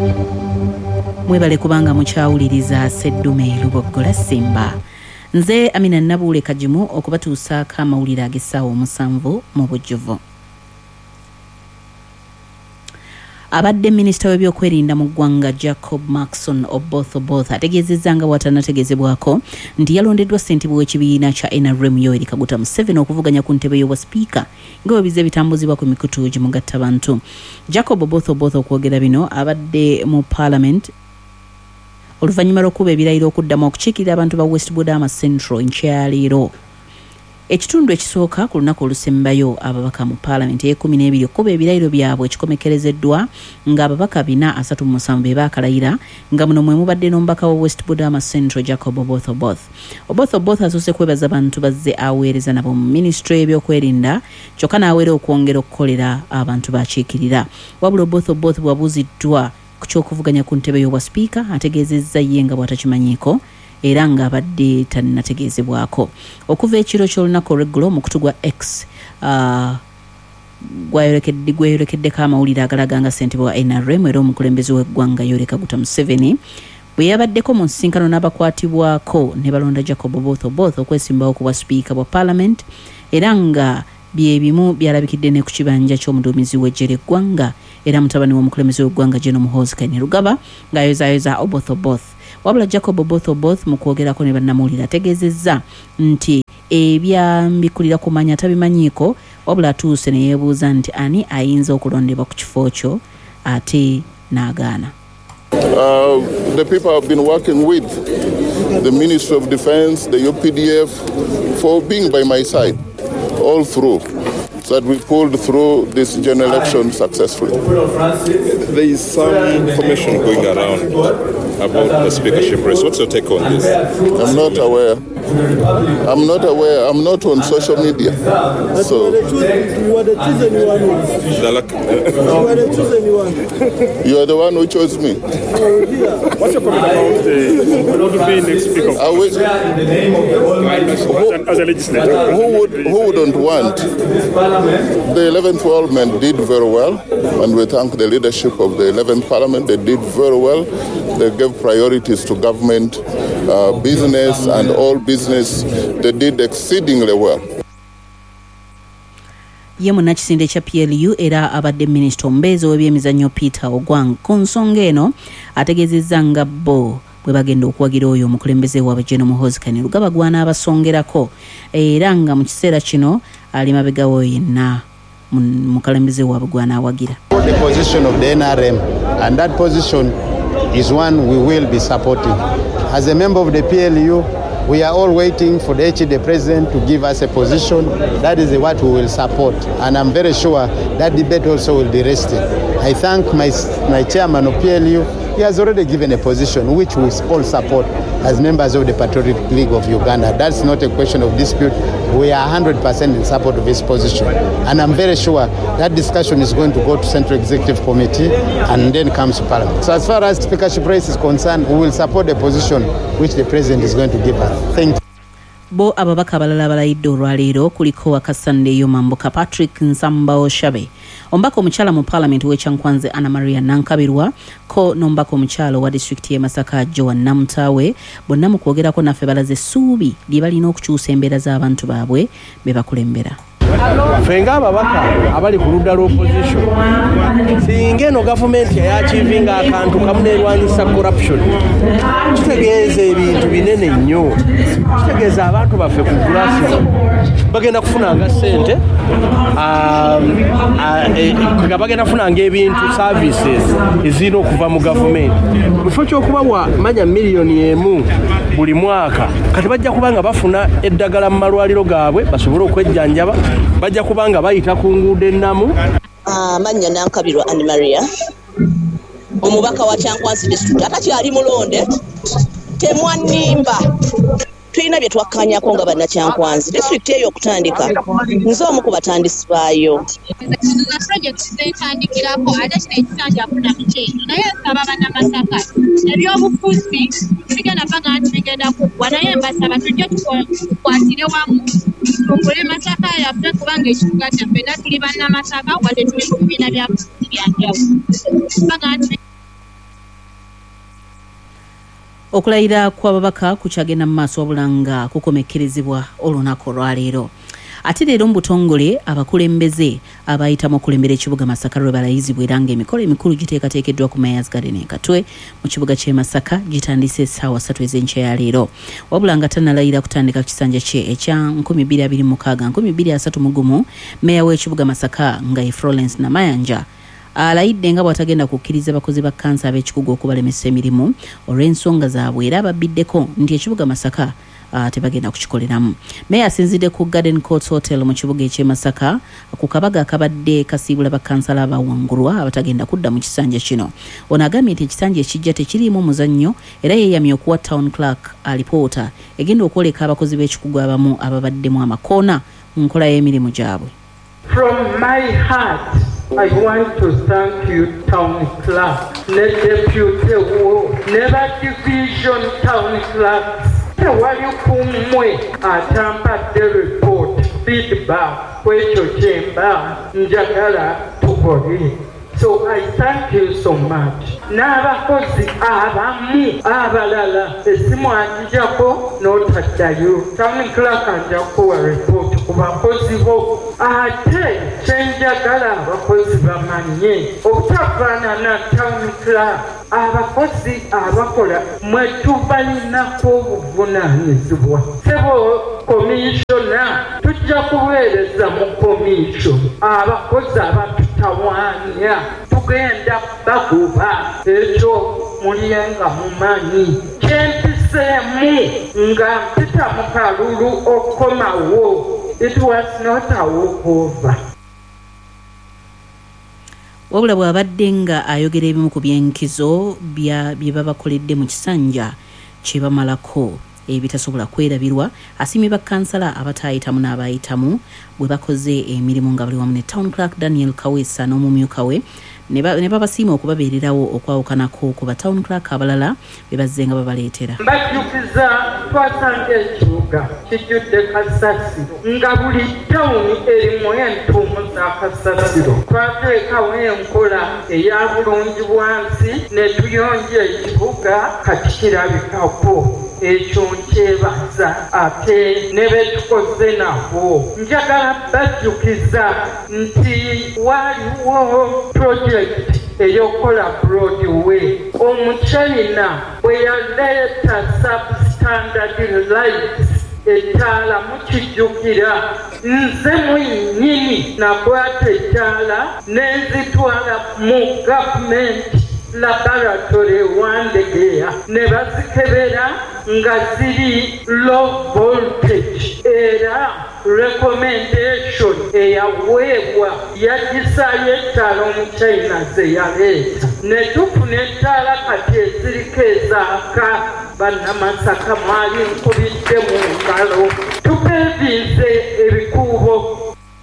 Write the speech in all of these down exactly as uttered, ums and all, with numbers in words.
Mwebale kubanga mukyawuliriza Sseddume Luboggola Simba. Nze Amina Nabuule Kajimu okubatuusaako amawulire ag'essaawa omusanvu mu bujjuvu. Abadde minisita w'ebyokwerinda mu ggwanga Jacob Maxson Oboth Oboth ategeezezza nga bw'atanategeezebwako nti yalondeddwa ssentebe w'ekibiina kya N R M Yoweri Kaguta Museveni okuvuganya ku ntebe y'obwa sipiika nga bwe bize bitambuzibwa ku mikutu gimugattabantu. Jacob Oboth Oboth okwogera bino abadde mu Parliament oluvannyuma lw'okuba ebirayiro okuddamu okukiikirira abantu ba West Budama Central nkyaliiro. Ekitundu ekisooka ku lunaku olusembayo ababaka mu Parliament y'ekumi n'ebiri okuba ebirayiro byabwe ekikomekerezeddwa nga ababaka bina asatu mu musanvu be baakalayira nga muno mwe mubadde n'omubaka wa West Budama Central Jacob Oboth Oboth. Oboth Oboth asoose kwebaza abantu bazze aweereza nabo mu Ministry y'ebyokwerinda kyokka n'aweera okwongera okukolera abantu bakiikirira. Wabula Oboth Oboth bwabuuziddwa ku ky'okuvuganya ku ntebe y'obwa sipiika ategeezezza ye nga bw'atakimanyiiko era nga abadde tannategeezebwako. Okuva ekiro ky'olunaku olw'eggulo mu kutu gwa X uh, gwayolekedde gweyolekeddeko amawulire agalaga nga ssentebe wa N R M era omukulembeze w'eggwanga Yoweri Kaguta Museveni bwe yabaddeko mu nsisinkano n'abakwatibwako ne balonda Jacob Oboth Oboth okwesimbawo ku bwa sipiika bwa Parliament era nga bye bimu byalabikidde ne ku kibanja ky'omuduumizi w'eggye ly'eggwanga era mutabani w'omukulembeze w'eggwanga General Muhoozi Kainerugaba ng'ayozaayoza Oboth Oboth. Wabula Jacob Oboth Oboth mu kwogerako ne bannamawulire ategeezezza nti ebyambikulira kumanya tabimanyiiko wabula atuuse ne yeebuuza nti ani ayinza okulondebwa ku kifo kyo ate n'agaana. Uh, the people have been working with the Ministry of Defense, the U P D F for being by my side all through, so that we pulled through this general election successfully. There is some information going around about the speakership race. What's your take on this? I'm not aware. I'm not aware. I'm not on social media. So you are the chosen one. You are the one who chose me. What's your comment about the not being next speaker? Wish, who, as a legislator, who would who wouldn't want? The eleventh Parliament did very well, and we thank the leadership of the eleventh Parliament. They did very well. They gave priorities to government, uh, business, and all business. They did exceedingly well. Ye munnakisinde kya P L U era abadde minisita omubeezi w'ebyemizannyo Peter Ogwang ku nsonga eno ategeezezza nga bo bwe bagenda okuwagira oyo omukulembeze waabwe General Muhoozi Kainerugaba gw'anaabasongerako era nga mu kiseera kino ali mabega wo yenna mukulembeze waabwe gw'anaawagira. The position of the N R M, and that position is one we will be supporting. As a member of the P L U, we are all waiting for the H D President to give us a position. That is what we will support, and I'm very sure that debate also will be rested. I thank my, my chairman of P L U. He has already given a position which we all support as members of the Patriotic League of Uganda. That's not a question of dispute. We are one hundred percent in support of his position, and I'm very sure that discussion is going to go to Central Executive Committee and then comes to Parliament. So as far as speakership race is concerned, we will support the position which the President is going to give us. Thank you. Bo ababaka abalala abalayidde olwaleero kuliko Wakasandeyo Mambuka Patrick Nsamba Oshabe, ombaka omukyala mu Parliament w'Ekyankwanzi Anna Maria Nankabirwa ko n'ombaka omukyalo wa district y'e Masaka Joan Namutawe bonna mu kwogerako naffe balaze essuubi lye balina okukyusa embeera z'abantu baabwe be bakulembera. Fenga ababaka abali ku ludda l'opposition singa eno gavumenti yayakivinga akantu kamu n'erwanyisa corruption kitegeeza ebintu binene nnyo. Kitegeeza abantu baffe ku grassroots bagenda kufunanga ssente nga bagenda kufunanga ebintu services ezirina okuva mu gavumenti mu kifo ky'okubawa manya miliyoni emu buli mwaka kati bajja kubanga bafuna eddagala mu malwaliro gaabwe basobole okwejjanjaba bajja kubanga bayita ku nguudo ennamu. Amanya Nankabirwa Anna Maria omubaka wa Kyankwanzi district atakyali mulonde temwanimba tulina bye twakkanyako nga bannakyankwanzi district eyo okutandika nze omu ku batandisi baayo. Zino projects zetandikirako ate kino ekisanja afuna mukyeno naye nsaba bannamasaka ebyobufuzi bigenda panga nti bigenda kuggwa naye mbasaba tujje tukwatire wamu tukole Masaka yaffe kubanga ekibuga kyaffe era tuli bannamasaka wadde tuli mu bibiina bya byanjawulo panga nti Okulayira kw'ababaka kukyagenda mu maaso wabula nga kukomekkerezebwa olunaku olwaleero. Ate leero mu butongole abakulembeze abayita mu kulembera ekibuga Masaka lwe balayizibwa era ng'emikolo emikulu giteekateekeddwa ku Mayors Garden e Katwe mu kibuga ky'e Masaka gitandise essaawa ssatu ez'enkya ya leero. Wabula nga tannalayira kutandika kisanja kye ekya nkumi bbiri abiri mu mukaaga nkumi bbiri asatu mu gumu, Meeya w'ekibuga Masaka nga ye Florence Namayanja alayidde nga bw'atagenda kukkiriza bakozi ba kansa ab'ekikugu okubalemesa emirimu olw'ensonga zaabwe era ababiddeko nti ekibuga Masaka Uh, tebagenda kukikoleramu. Meeya asinzidde ku Garden Courts Hotel mu kibuga eky'e Masaka ku kabaga akabadde kasiibula bakansala abawangulwa abatagenda kudda mu kisanja kino. Ono agambye nti ekisanja ekijja tekiriimu muzannyo era yeeyamye okuwa Town Clerk alipoota egenda okwoleka abakozi b'ekikugu abamu ababaddemu amakoona mu nkola y'emirimu gyabwe. From my heart, I want to thank you, Town Clerk, ne Deputy Wo, never division Town Clerks. Tewali kumwe atampadde report feedback kwekyo kyemba njagala tukole. So I thank you so much. N'abakozi abamu abalala esimu agijako n'otaddayo. Town Clerk ajja kuwa report ku bakozi bo. Ate kyenjagala abakozi bamanye obutafaanana Town Clerk abakozi abakola mwe tubalinako obuvunaanyizibwa. Sebo komishona tujja kuweereza mu komishoni abakozi abatutawaanya tugenda bagoba ekyo muliyenga mumanyi kyempiseemu nga mpita mu kalulu okukomawo. It was not a walkover. Wabula bw'abadde nga ayogera ebimu ku byenkizo bye babakoledde mu kisanja kye bamalako ebitasobola kwerabirwa, asiimye bakansala abataayitamu n'abayitamu bwe bakoze emirimu nga bali wamu ne Town Clerk Daniel Kaweesa n'omumyuka we ne babasiima okubabeererawo okwawukanako ku ba Town Clerk abalala be bazze nga babaleetera. Mbajjukiza twasanga ekibuga kijjudde kasasi nga buli tawuni erimu entuumu za kasasiro. Twateekawo enkola eya bulungi bwansi ne tuyonja ekibuga kati kirabikako. Ekyo nkyebaza ate ne betukoze nabo. Njagala bajjukiza nti waliwo project eyokola Broadway. Omuchina bwe yaleeta substandard lights ettaala mukijjukira, nze mwennyini nakwata ettaala nenzitwala mu gavumenti laboratory wandegeya ne bazikebera nga ziri low voltage era recommendation eyaweebwa yagisaayo ettaala omuchina ze yaleeta ne tufuna ettaala kati eziriko ezaaka. Bannamasaka mwali nkubidde mu ngalo tupeevinze ebikuubo.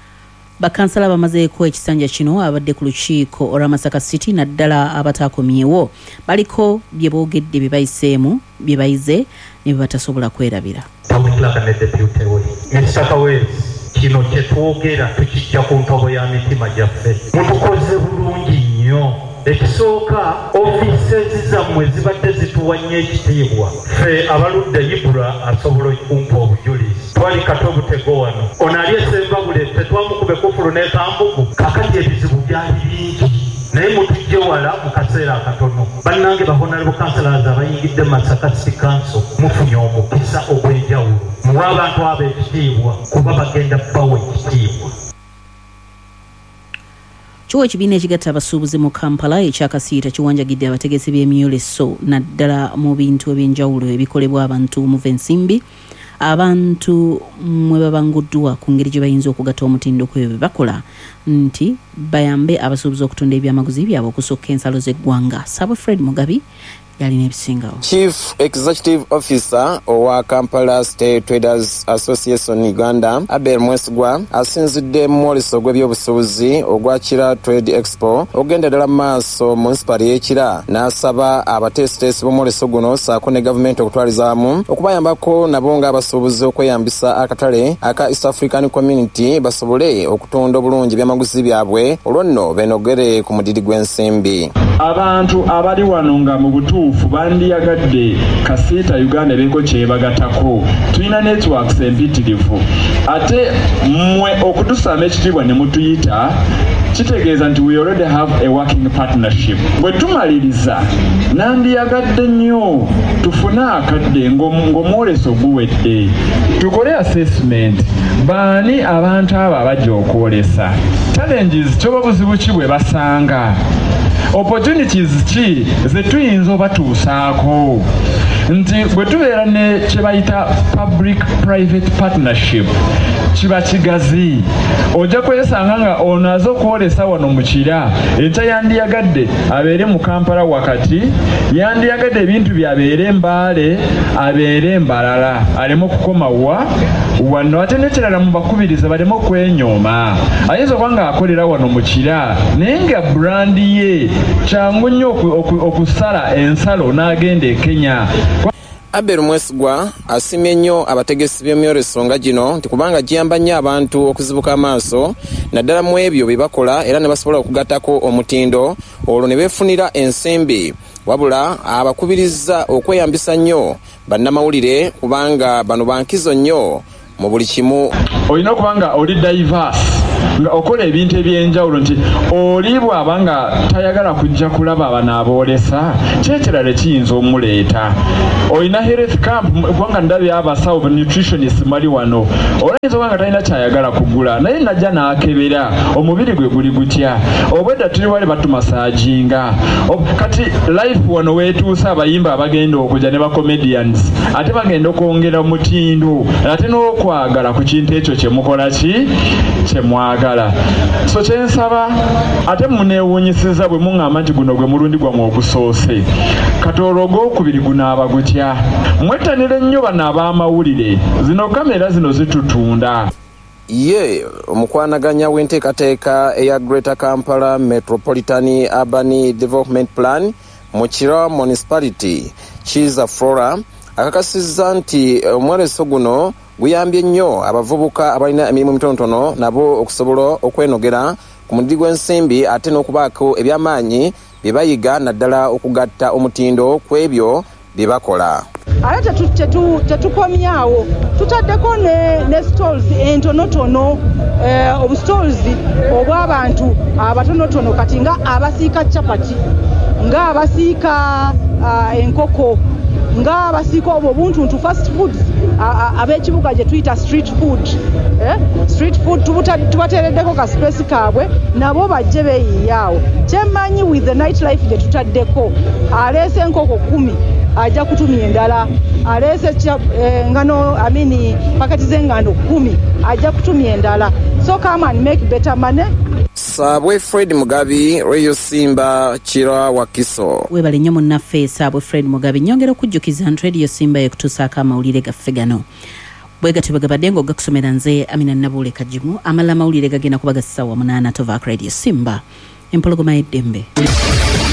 Bakansala bamazeeko ekisanja kino abadde ku lukiiko olwa Masaka City naddala abataakomyewo baliko bye boogedde bye bayiseemu bye bayize ne bye batasobola kwerabira. Town Clerk ne Deputy we Minisita Kaweesi, kino kye twogera tukijja ku ntobo ya mitima gyaffe. Mutukoze bulungi nnyo. Ekisooka ofiisezi zammwe zibadde zituwa nnyo ekitiibwa. Ffe abaludde Ibura asobola okumpa obujulizi. Twali kato obutego wano. Ono ali esembabule tetwamukube kufulu n'ekambugu. Kakati ebizibu byali bingi. Naye mutujje wala mu kaseera akatono. Bannange bahonorable councillors abayingidde Masaka City Council mufunye omukisa ogw'enjawulo. Muwe abantu abo ekitiibwa kuba bagenda bawa ekitiibwa. Kiwa ekibiina ekigatta abasuubuzi mu Kampala ekyakasiita kiwanjagidde abategesi b'emyoleso naddala mu bintu eby'enjawulo ebikolebwa abantu muva ensimbi. Abantu mwe babanguddwa ku ngeri gye bayinza okugatta omutindo kwebyo bye bakola nti bayambe abasuubuzi okutunda ebyamaguzi byabwe okusukka ensalo z'eggwanga. Sabo Fred Mugabi yalina ebisingawo. Chief Executive Officer owa Kampala State Traders Association Uganda Abel Mwesigwa asinzidde mu mwoleso gw'ebyobusuubuzi ogwa Kira Trade Expo ogenderera maaso municipal y'Ekira n'asaba abateesiteesi b'omwoleso guno saako ne gavumenti okutwalizaamu okubayambako nabo ng'abasuubuzi okweyambisa akatale aka East African Community basobole okutunda obulungi byamaguzi byabwe olwo nno benogere ku mudidi gw'ensimbi. Abantu abali wano nga mu butu kituufu bandiyagadde Kaseeta Uganda beko kyebagatako tulina networks empitirivu ate mmwe okutusamba ekitiibwa ne mutuyita kitegeeza nti we already have a working partnership bwe tumaliriza nandiyagadde nnyo tufune akadde ng'omwoleso guwedde tukole assessment baani abantu abo abajja okwolesa challenges kyoba buzibu ki bwe basanga opportunities ki ze tuyinza obatuusaako nti bwe tubeera ne kye bayita public private partnership kiba kigazi ojja kwesanga nga ono aza okwolesa wano mu kira ekya yandiyagadde abeere mu Kampala wakati yandiyagadde ebintu byabeere Mbaale abeere Mbalala aleme okukoma wa wano ate nekirala mu bakubiriza baleme okwenyooma ayinza okuba nga akolera wano mu kira naye nga brandi ye kyangu nnyo okusala ensalo n'agenda e Kenya. Abel Mwesigwa asimye nnyo abategesi b'emyoleso nga gino nti kubanga giyamba nnyo abantu okuzibuka amaaso naddala mu ebyo bye bakola era ne basobola okugattako omutindo olwo ne beefunira ensimbi wabula abakubiriza okweyambisa nnyo bannamawulire kubanga bano bankizo nnyo mu buli kimu. Olina okubanga oli diverse nga okola ebintu ebyenjawulo nti oli bw'abanga tayagala kujja kulaba abana aboolesa kyekirala kiyinza omuleeta. Olina health camp kubanga ndabye abasawo nutritionist mali wano olayinza okubanga talina kyayagala kugula naye najja n'akebera omubiri gwe guli gutya obwedda tuli wali batumasaajinga kati life wano weetuusa abayimba abagenda okujja ne bacomedians ate bagenda okwongera omutindo ate n'okwagala ku kintu ekyo kyemukola ki kyemwagala. So kyensaba ate muneewuunyisiza bwe muŋŋamba nti guno gwe mulundi gwammwe ogusoose kati olwo ogwokubiri gunaaba gutya. Mwettanire nnyo bano ab'amawulire zino kamera zino zitutunda. Ye omukwanaganya w'enteekateeka eya Greater Kampala Metropolitan Urban Development Plan mu Kira Municipality Kiza Flora akakasizza nti omwoleso guno guyambye nnyo abavubuka abalina emirimu mitonotono nabo okusobola okwenogera ku mudidi gw'ensimbi ate n'okubaako ebyamaanyi bye bayiga naddala okugatta omutindo ku ebyo bye bakola. Ate tetukomyawo tutaddeko ne stalls entonotono obustalls obw'abantu abatonotono kati nga abasiika capati nga abasiika enkoko nga abasiika obwo buntuntu fast foods ab'ekibuga gye tuyita street food eh? street food tubateereddeko ka space kaabwe nabo bajje beeyiyaawo. Kyemmanyi with the night life gye tutaddeko aleese enkoko kumi ajja kutumya endala aleese eh, ngano amini pakati z'engano kumi ajja kutumya endala. So come and make better money. Saabwe Fred Mugabi, Radio Simba, Kira Wakiso. Webale nnyo munnaffe Saabwe Fred Mugabi nyongera okujjukiza nti Radio Simba yekutuusaako amawulire gaffe gano bwe gatyo bwe gabadde ng'ogakusomera nze Amina Nabuule Kajimu amala amawulire gagenda kuba ga ssaawa munaana tovaako Radio Simba empologoma y'eddembe.